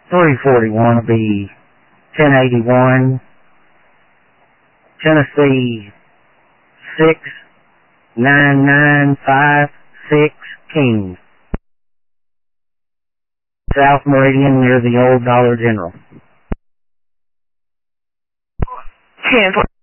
341 will be 1081. Tennessee 69956 King. South Meridian near the old Dollar General. 10